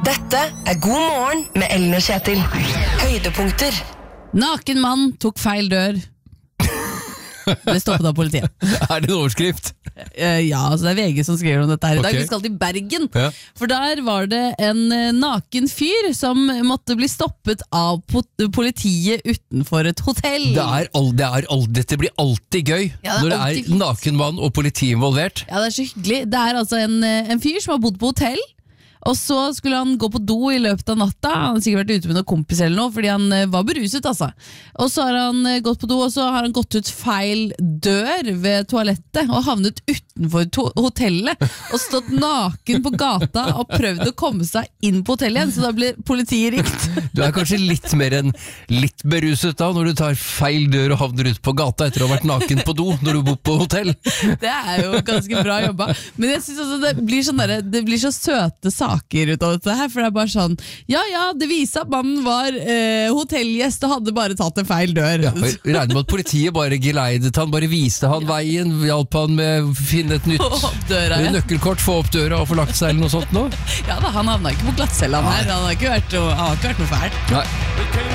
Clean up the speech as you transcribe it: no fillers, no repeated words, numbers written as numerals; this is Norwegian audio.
Dette God morgen med Ellen og Kjetil. Høydepunkter. Naken mann tok feil dør. Ble stoppet av politiet. Er det en overskrift? Ja, altså det er VG som skriver om dette her i dag. Ok. Vi skal til Bergen. Ja. For der var det en naken fyr som måtte bli stoppet av politiet utenfor et hotell. Dette blir alltid gøy Ja, det er når det alltid er fint. naken mann og politi involvert. Ja, det er så hyggelig. Det er altså en fyr som har bodd på hotell. Og så skulle han gå på do i løpet av natta. Han har sikkert vært ute med noen kompiser eller noe, fordi han var beruset, altså. Og så har han gått på do, og så har han gått ut feil dør ved toalettet, og havnet utenfor hotellet, og stått naken på gata, og prøvd å komme seg inn på hotellet igjen, så da blir politiet ringt. Du er kanskje litt mer enn litt beruset da, når du tar feil dør og havner ut på gata etter å ha vært naken på do når du bor på hotell. Det er jo ganske bra jobba. Men jeg synes også det blir så søte saker ut av dette her, for det er bare sånn ja, det viser at mannen var hotellgjest og hadde bare tatt en feil dør. Ja, jeg regner med at politiet bare geleidet han, bare viste han veien, hjalp han med å finne et nytt Få opp døra, ja. nøkkelkort, få opp døra og få lagt seg eller noe sånt nå. Ja da, han havna ikke på glattcella her. Han har ikke vært noe fælt. Nei.